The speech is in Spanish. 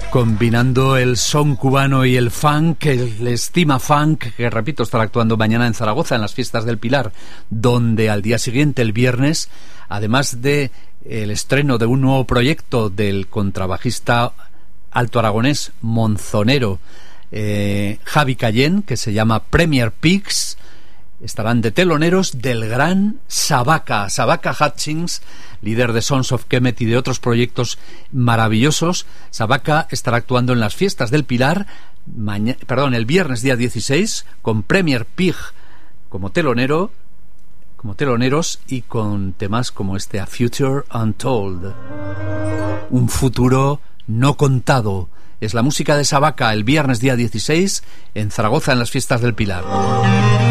Combinando el son cubano y el funk, el estima funk, que repito, estará actuando mañana en Zaragoza en las Fiestas del Pilar, donde al día siguiente, el viernes, además de el estreno de un nuevo proyecto del contrabajista alto aragonés monzonero Javi Cayén, que se llama Premier Peaks, estarán de teloneros del gran Sabaka Hutchings, líder de Sons of Kemet y de otros proyectos maravillosos. Sabaka estará actuando en las Fiestas del Pilar el viernes día 16 con Premier Pig como teloneros y con temas como este A Future Untold, un futuro no contado. Es la música de Sabaka el viernes día 16 en Zaragoza en las Fiestas del Pilar.